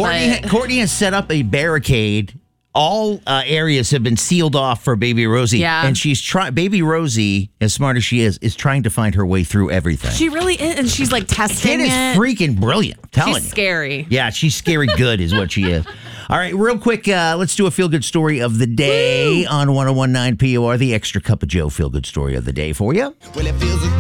Courtney has set up a barricade. All areas have been sealed off for baby Rosie. Yeah. And she's baby Rosie, as smart as she is trying to find her way through everything. She really is. And she's like testing Kid is freaking brilliant. I'm telling you. She's scary. Yeah, she's scary good is what she is. All right, real quick, let's do a feel-good story of the day on 101.9 POR, the extra cup of Joe feel-good story of the day for you. Well, it feels